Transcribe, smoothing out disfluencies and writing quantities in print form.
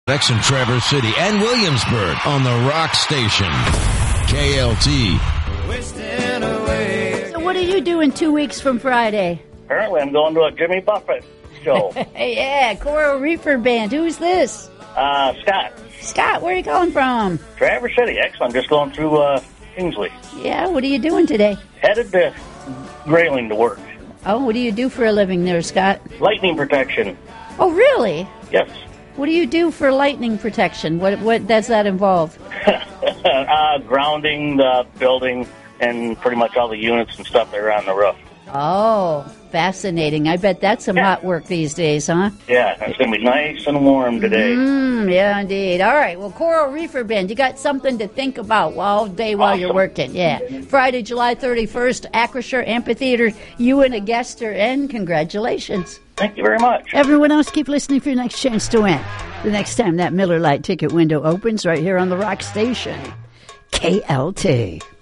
Next in Traverse City and Williamsburg on the Rock Station. KLT. So what are you doing 2 weeks from Friday? Apparently, I'm going to a Jimmy Buffett show. Yeah, Coral Reefer Band. Who's this? Scott. Scott, where are you calling from? Traverse City. Excellent. I'm just going through Kingsley. Yeah, what are you doing today? Headed to Grayling to work. Oh, what do you do for a living there, Scott? Lightning protection. Oh, really? Yes. What do you do for lightning protection? What does that involve? Grounding the building and pretty much all the units and stuff that are on the roof. Oh, fascinating. I bet that's some hot work these days, huh? Yeah, it's going to be nice and warm today. Yeah, indeed. All right, well, Coral Reefer Band, you got something to think about all day while you're working. Yeah. Friday, July 31st, Acrisure Amphitheater. You and a guest are in. Congratulations. Thank you very much. Everyone else, keep listening for your next chance to win. The next time that Miller Lite ticket window opens right here on the Rock Station. KLT.